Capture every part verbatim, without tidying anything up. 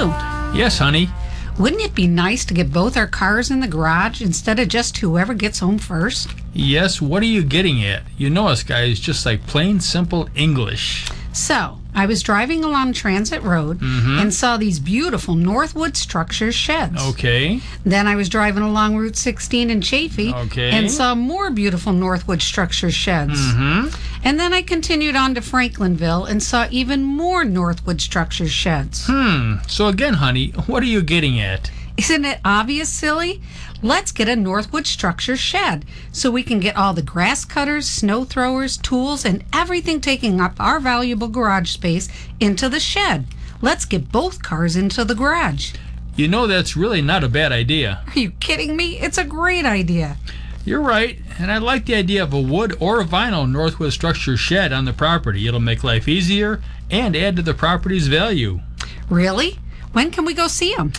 Lou. Yes, honey. Wouldn't it be nice to get both our cars in the garage instead of just whoever gets home first? Yes, what are you getting at? You know us guys just like plain simple English. So, I was driving along Transit Road Mm-hmm. and saw these beautiful Northwood Structures sheds. Okay. Then I was driving along Route sixteen in Chaffee Okay. and saw more beautiful Northwood Structures sheds. Mm-hmm. And then I continued on to Franklinville and saw even more Northwood Structures sheds. Hmm. So again, honey, what are you getting at? Isn't it obvious, silly? Let's get a Northwood Structures shed so we can get all the grass cutters, snow throwers, tools, and everything taking up our valuable garage space into the shed. Let's get both cars into the garage. You know that's really not a bad idea. Are you kidding me? It's a great idea. You're right, and I like the idea of a wood or a vinyl Northwood Structure shed on the property. It'll make life easier and add to the property's value. Really? When can we go see them?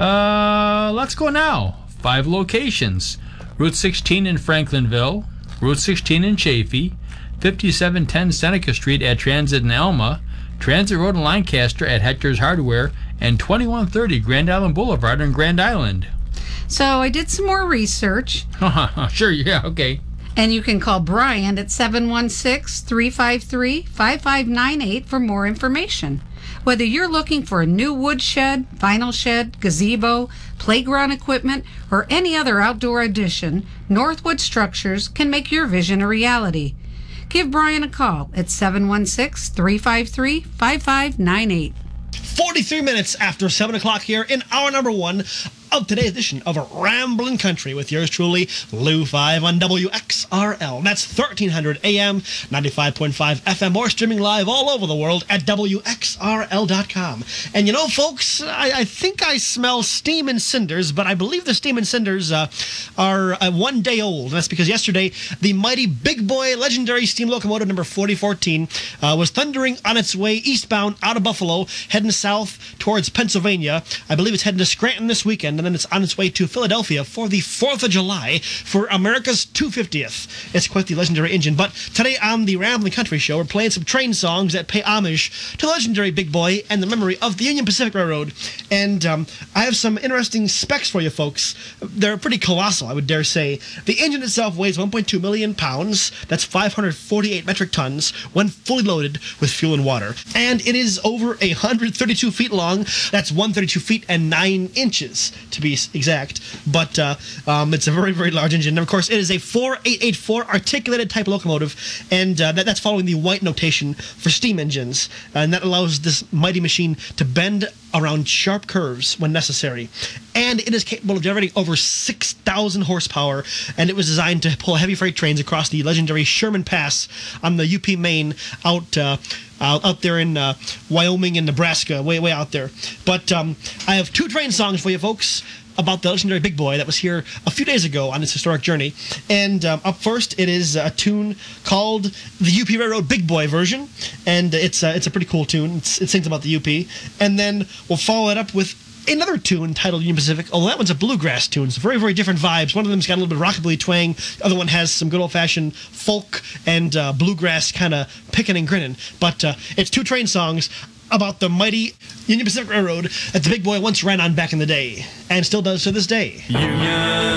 Uh, let's go now. Five locations. Route sixteen in Franklinville, Route sixteen in Chaffee, fifty-seven ten Seneca Street at Transit in Alma, Transit Road in Lancaster at Hector's Hardware, and twenty-one thirty Grand Island Boulevard in Grand Island. So I did some more research, Sure, yeah, okay. and you can call Brian at seven one six, three five three, five five nine eight for more information. Whether you're looking for a new wood shed, vinyl shed, gazebo, playground equipment, or any other outdoor addition, Northwood Structures can make your vision a reality. Give Brian a call at seven one six, three five three, five five nine eight. forty-three minutes after seven o'clock here in hour number one of today's edition of Ramblin' Country with yours truly, Lou five on W X R L. That's thirteen hundred A M, ninety-five point five F M, or streaming live all over the world at W X R L dot com. And you know, folks, I, I think I smell steam and cinders, but I believe the steam and cinders uh, are uh, one day old. And that's because yesterday, the mighty Big Boy legendary steam locomotive number forty fourteen uh, was thundering on its way eastbound out of Buffalo, heading south towards Pennsylvania. I believe it's heading to Scranton this weekend, and then it's on its way to Philadelphia for the fourth of July for America's two hundred fiftieth. It's quite the legendary engine. But today on the Ramblin' Country Show, we're playing some train songs that pay homage to the legendary Big Boy and the memory of the Union Pacific Railroad. And um, I have some interesting specs for you folks. They're pretty colossal, I would dare say. The engine itself weighs one point two million pounds. That's five hundred forty-eight metric tons when fully loaded with fuel and water. And it is over one hundred thirty-two feet long. That's one hundred thirty-two feet and nine inches to be exact. But uh, um, it's a very, very large engine. And of course, it is a four eight eight four articulated type locomotive, and uh, that, that's following the white notation for steam engines. And that allows this mighty machine to bend around sharp curves when necessary. And it is capable of generating over six thousand horsepower, and it was designed to pull heavy freight trains across the legendary Sherman Pass on the U P Main out uh, out, out there in uh, Wyoming and Nebraska, way, way out there. But um, I have two train songs for you folks about the legendary Big Boy that was here a few days ago on its historic journey. And um, up first, it is a tune called the U P Railroad Big Boy version, and it's uh, it's a pretty cool tune. It's, it sings about the U P. And then we'll follow it up with another tune titled Union Pacific, although that one's a bluegrass tune. It's very, very different vibes. One of them's got a little bit of rockabilly twang. The other one has some good old-fashioned folk and uh, bluegrass kind of picking and grinning. But uh, it's two train songs about the mighty Union Pacific Railroad that the Big Boy once ran on back in the day, and still does to this day. Union.